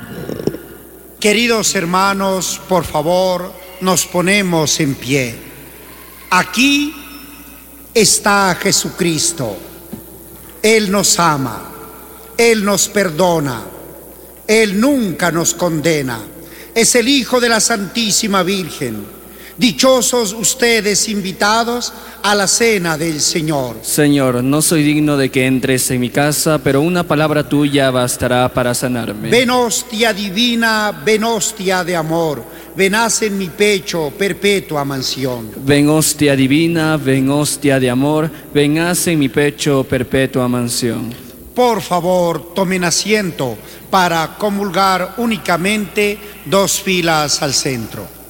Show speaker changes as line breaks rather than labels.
Queridos hermanos, por favor, nos ponemos en pie. Aquí está Jesucristo. Él nos ama, Él nos perdona, Él nunca nos condena. Es el Hijo de la Santísima Virgen. Dichosos ustedes invitados a la cena del Señor.
Señor, no soy digno de que entres en mi casa, pero una palabra tuya bastará para sanarme.
Ven hostia divina, ven hostia de amor, ven haz en mi pecho perpetua mansión.
Ven hostia divina, ven hostia de amor, ven haz en mi pecho perpetua mansión.
Por favor, tomen asiento para comulgar únicamente 2 filas al centro.